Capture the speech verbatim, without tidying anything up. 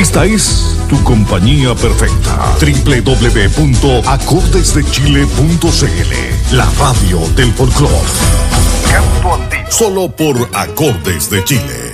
Esta es tu compañía perfecta. doble u doble u doble u punto acordes de chile punto c l, la radio del folclore. Canto andino. Solo por Acordes de Chile.